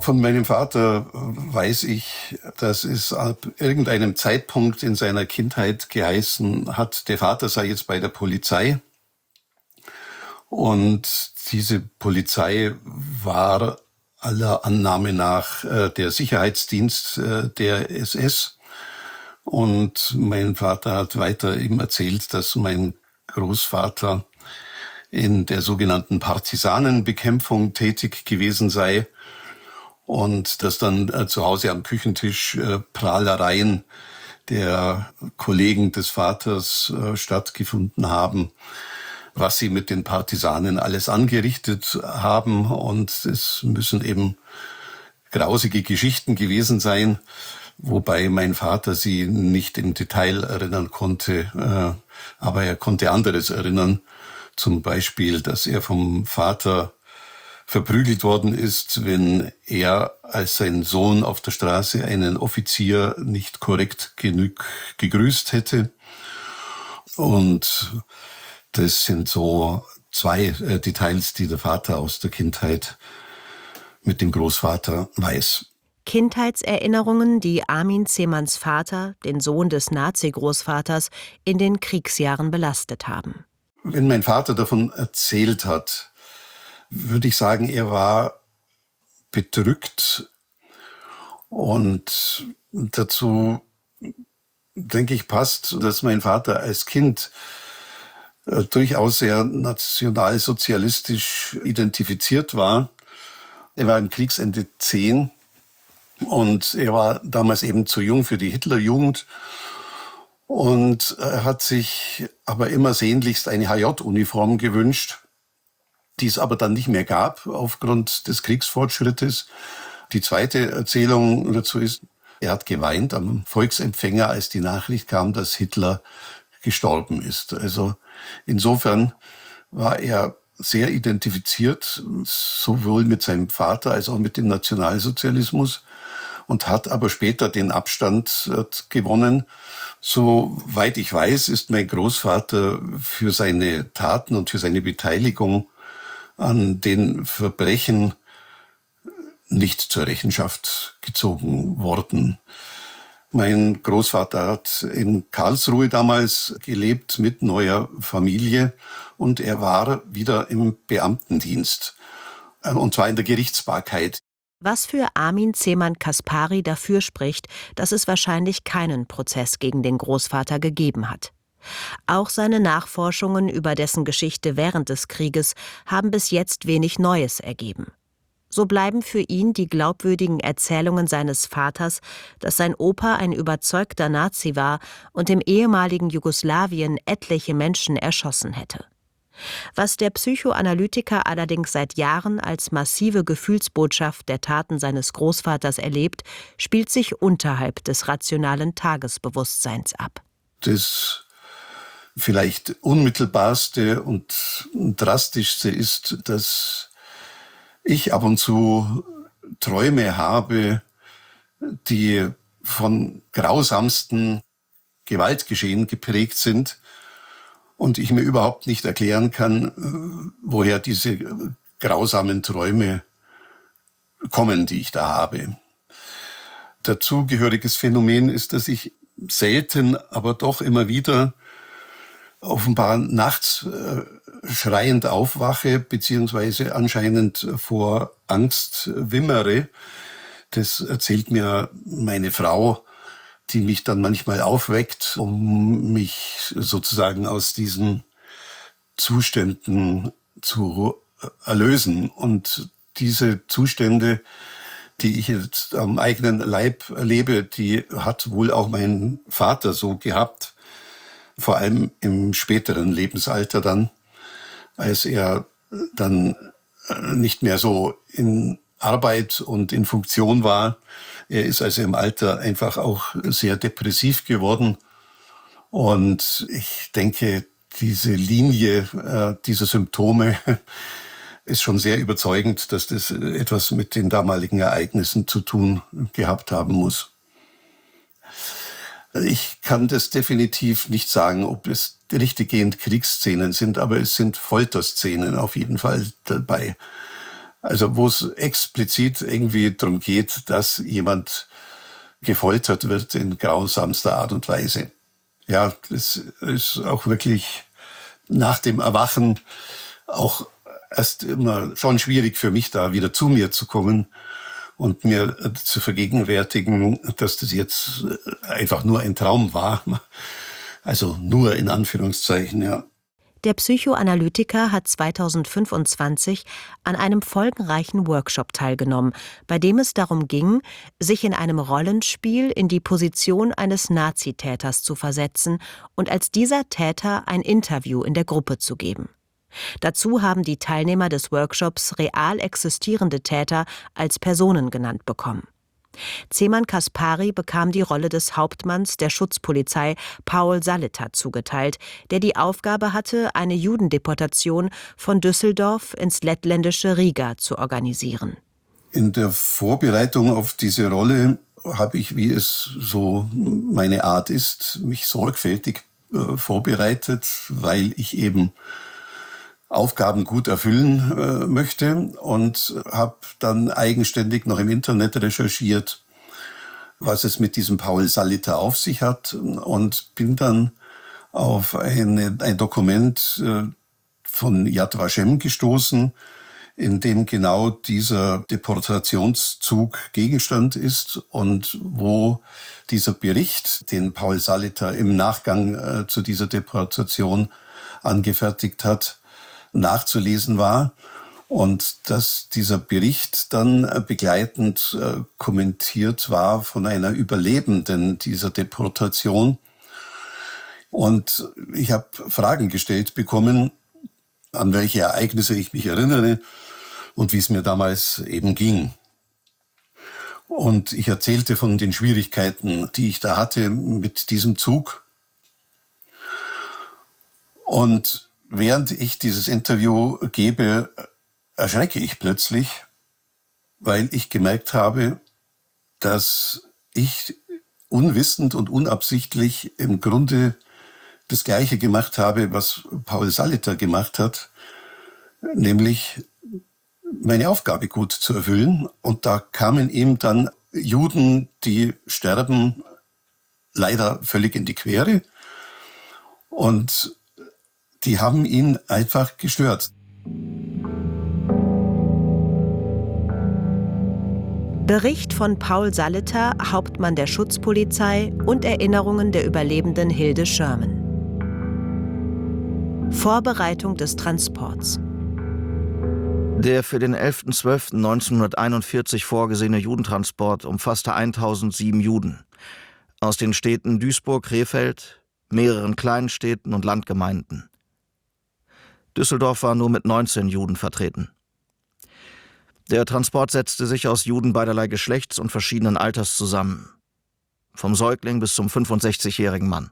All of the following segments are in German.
Von meinem Vater weiß ich, dass es ab irgendeinem Zeitpunkt in seiner Kindheit geheißen hat, der Vater sei jetzt bei der Polizei. Und diese Polizei war aller Annahme nach der Sicherheitsdienst der SS. Und mein Vater hat weiter eben erzählt, dass mein Großvater in der sogenannten Partisanenbekämpfung tätig gewesen sei und dass dann zu Hause am Küchentisch Prahlereien der Kollegen des Vaters stattgefunden haben, was sie mit den Partisanen alles angerichtet haben. Und es müssen eben grausige Geschichten gewesen sein, wobei mein Vater sie nicht im Detail erinnern konnte, aber er konnte anderes erinnern. Zum Beispiel, dass er vom Vater verprügelt worden ist, wenn er als sein Sohn auf der Straße einen Offizier nicht korrekt genug gegrüßt hätte. Und das sind so zwei Details, die der Vater aus der Kindheit mit dem Großvater weiß. Kindheitserinnerungen, die Armin Zemanns Vater, den Sohn des Nazi-Großvaters, in den Kriegsjahren belastet haben. Wenn mein Vater davon erzählt hat, würde ich sagen, er war bedrückt. Und dazu, denke ich, passt, dass mein Vater als Kind durchaus sehr nationalsozialistisch identifiziert war. Er war im Kriegsende 10 und er war damals eben zu jung für die Hitlerjugend. Und er hat sich aber immer sehnlichst eine HJ-Uniform gewünscht, die es aber dann nicht mehr gab aufgrund des Kriegsfortschrittes. Die zweite Erzählung dazu ist, er hat geweint am Volksempfänger, als die Nachricht kam, dass Hitler gestorben ist. Also insofern war er sehr identifiziert, sowohl mit seinem Vater als auch mit dem Nationalsozialismus, und hat aber später den Abstand gewonnen. Soweit ich weiß, ist mein Großvater für seine Taten und für seine Beteiligung an den Verbrechen nicht zur Rechenschaft gezogen worden. Mein Großvater hat in Karlsruhe damals gelebt mit neuer Familie und er war wieder im Beamtendienst, und zwar in der Gerichtsbarkeit. Was für Armin Zemann-Kaspari dafür spricht, dass es wahrscheinlich keinen Prozess gegen den Großvater gegeben hat. Auch seine Nachforschungen über dessen Geschichte während des Krieges haben bis jetzt wenig Neues ergeben. So bleiben für ihn die glaubwürdigen Erzählungen seines Vaters, dass sein Opa ein überzeugter Nazi war und im ehemaligen Jugoslawien etliche Menschen erschossen hätte. Was der Psychoanalytiker allerdings seit Jahren als massive Gefühlsbotschaft der Taten seines Großvaters erlebt, spielt sich unterhalb des rationalen Tagesbewusstseins ab. Das vielleicht unmittelbarste und drastischste ist, dass ich ab und zu Träume habe, die von grausamsten Gewaltgeschehen geprägt sind und ich mir überhaupt nicht erklären kann, woher diese grausamen Träume kommen, die ich da habe. Dazugehöriges Phänomen ist, dass ich selten, aber doch immer wieder offenbar nachts schreiend aufwache, beziehungsweise anscheinend vor Angst wimmere. Das erzählt mir meine Frau, die mich dann manchmal aufweckt, um mich sozusagen aus diesen Zuständen zu erlösen. Und diese Zustände, die ich jetzt am eigenen Leib erlebe, die hat wohl auch mein Vater so gehabt, vor allem im späteren Lebensalter dann, als er dann nicht mehr so in Arbeit und in Funktion war. Er ist also im Alter einfach auch sehr depressiv geworden. Und ich denke, diese Linie dieser Symptome ist schon sehr überzeugend, dass das etwas mit den damaligen Ereignissen zu tun gehabt haben muss. Ich kann das definitiv nicht sagen, ob es richtiggehend Kriegsszenen sind, aber es sind Folterszenen auf jeden Fall dabei. Also wo es explizit irgendwie darum geht, dass jemand gefoltert wird in grausamster Art und Weise. Ja, das ist auch wirklich nach dem Erwachen auch erst immer schon schwierig für mich, da wieder zu mir zu kommen und mir zu vergegenwärtigen, dass das jetzt einfach nur ein Traum war. Also nur in Anführungszeichen, ja. Der Psychoanalytiker hat 2025 an einem folgenreichen Workshop teilgenommen, bei dem es darum ging, sich in einem Rollenspiel in die Position eines Nazitäters zu versetzen und als dieser Täter ein Interview in der Gruppe zu geben. Dazu haben die Teilnehmer des Workshops real existierende Täter als Personen genannt bekommen. Zeman Kaspari bekam die Rolle des Hauptmanns der Schutzpolizei Paul Saleter zugeteilt, der die Aufgabe hatte, eine Judendeportation von Düsseldorf ins lettländische Riga zu organisieren. In der Vorbereitung auf diese Rolle habe ich, wie es so meine Art ist, mich sorgfältig vorbereitet, weil ich eben Aufgaben gut erfüllen möchte und habe dann eigenständig noch im Internet recherchiert, was es mit diesem Paul Saleter auf sich hat und bin dann auf ein Dokument von Yad Vashem gestoßen, in dem genau dieser Deportationszug Gegenstand ist und wo dieser Bericht, den Paul Saleter im Nachgang zu dieser Deportation angefertigt hat, nachzulesen war und dass dieser Bericht dann begleitend kommentiert war von einer Überlebenden dieser Deportation. Und ich habe Fragen gestellt bekommen, an welche Ereignisse ich mich erinnere und wie es mir damals eben ging. Und ich erzählte von den Schwierigkeiten, die ich da hatte mit diesem Zug. Und während ich dieses Interview gebe, erschrecke ich plötzlich, weil ich gemerkt habe, dass ich unwissend und unabsichtlich im Grunde das Gleiche gemacht habe, was Paul Saleter gemacht hat, nämlich meine Aufgabe gut zu erfüllen. Und da kamen ihm dann Juden, die sterben, leider völlig in die Quere. Und die haben ihn einfach gestört. Bericht von Paul Saleter, Hauptmann der Schutzpolizei und Erinnerungen der Überlebenden Hilde Sherman. Vorbereitung des Transports. Der für den 11.12.1941 vorgesehene Judentransport umfasste 1007 Juden aus den Städten Duisburg, Krefeld, mehreren kleinen Städten und Landgemeinden. Düsseldorf war nur mit 19 Juden vertreten. Der Transport setzte sich aus Juden beiderlei Geschlechts und verschiedenen Alters zusammen. Vom Säugling bis zum 65-jährigen Mann.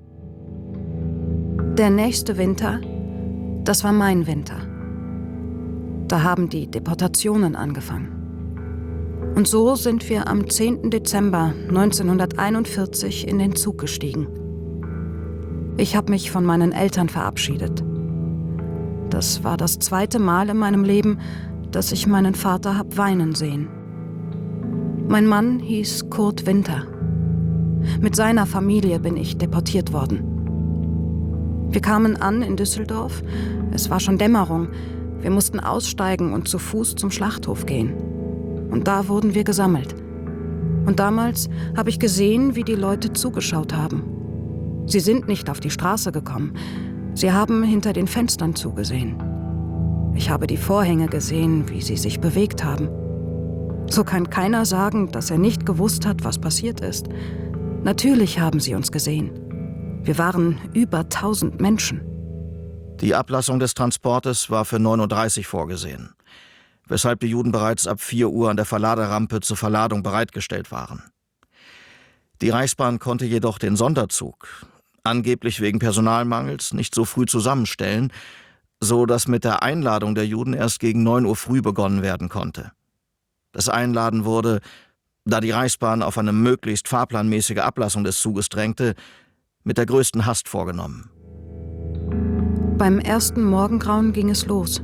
Der nächste Winter, das war mein Winter. Da haben die Deportationen angefangen. Und so sind wir am 10. Dezember 1941 in den Zug gestiegen. Ich habe mich von meinen Eltern verabschiedet. Das war das zweite Mal in meinem Leben, dass ich meinen Vater hab weinen sehen. Mein Mann hieß Kurt Winter. Mit seiner Familie bin ich deportiert worden. Wir kamen an in Düsseldorf. Es war schon Dämmerung. Wir mussten aussteigen und zu Fuß zum Schlachthof gehen. Und da wurden wir gesammelt. Und damals habe ich gesehen, wie die Leute zugeschaut haben. Sie sind nicht auf die Straße gekommen. Sie haben hinter den Fenstern zugesehen. Ich habe die Vorhänge gesehen, wie sie sich bewegt haben. So kann keiner sagen, dass er nicht gewusst hat, was passiert ist. Natürlich haben sie uns gesehen. Wir waren über 1000 Menschen. Die Ablassung des Transportes war für 9:30 Uhr vorgesehen, weshalb die Juden bereits ab 4 Uhr an der Verladerampe zur Verladung bereitgestellt waren. Die Reichsbahn konnte jedoch den Sonderzug, angeblich wegen Personalmangels, nicht so früh zusammenstellen, so dass mit der Einladung der Juden erst gegen 9 Uhr früh begonnen werden konnte. Das Einladen wurde, da die Reichsbahn auf eine möglichst fahrplanmäßige Ablassung des Zuges drängte, mit der größten Hast vorgenommen. Beim ersten Morgengrauen ging es los.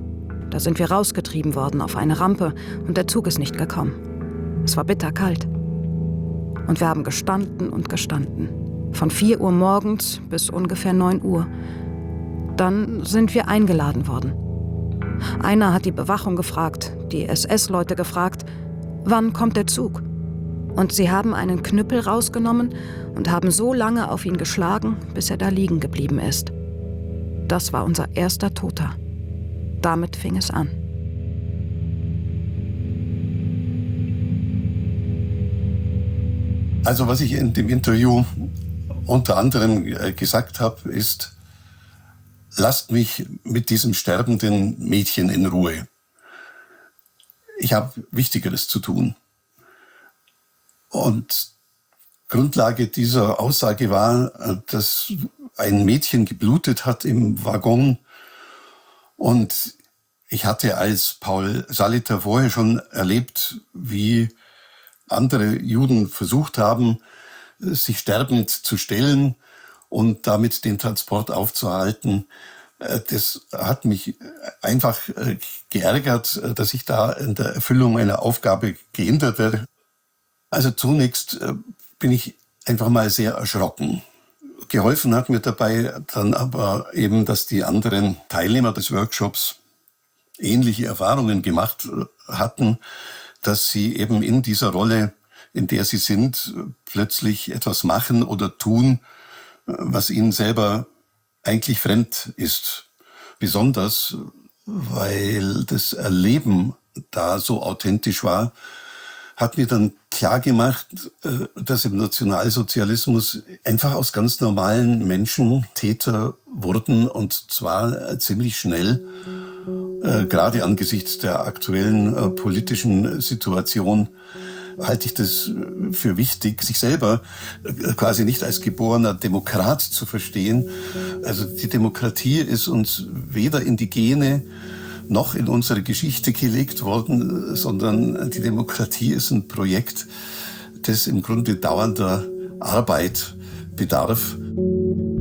Da sind wir rausgetrieben worden auf eine Rampe und der Zug ist nicht gekommen. Es war bitterkalt. Und wir haben gestanden und gestanden. Von 4 Uhr morgens bis ungefähr 9 Uhr. Dann sind wir eingeladen worden. Einer hat die Bewachung gefragt, die SS-Leute gefragt, wann kommt der Zug? Und sie haben einen Knüppel rausgenommen und haben so lange auf ihn geschlagen, bis er da liegen geblieben ist. Das war unser erster Toter. Damit fing es an. Also was ich in dem Interview unter anderem gesagt habe, ist: Lasst mich mit diesem sterbenden Mädchen in Ruhe. Ich habe Wichtigeres zu tun. Und Grundlage dieser Aussage war, dass ein Mädchen geblutet hat im Waggon. Und ich hatte als Paul Salitter vorher schon erlebt, wie andere Juden versucht haben, sich sterbend zu stellen und damit den Transport aufzuhalten. Das hat mich einfach geärgert, dass ich da in der Erfüllung meiner Aufgabe gehindert werde. Also zunächst bin ich einfach mal sehr erschrocken. Geholfen hat mir dabei dann aber eben, dass die anderen Teilnehmer des Workshops ähnliche Erfahrungen gemacht hatten, dass sie eben in dieser Rolle, in der sie sind, plötzlich etwas machen oder tun, was ihnen selber eigentlich fremd ist. Besonders, weil das Erleben da so authentisch war, hat mir dann klar gemacht, dass im Nationalsozialismus einfach aus ganz normalen Menschen Täter wurden, und zwar ziemlich schnell. Gerade angesichts der aktuellen politischen Situation halte ich das für wichtig, sich selber quasi nicht als geborener Demokrat zu verstehen. Also die Demokratie ist uns weder in die Gene noch in unsere Geschichte gelegt worden, sondern die Demokratie ist ein Projekt, das im Grunde dauernder Arbeit bedarf.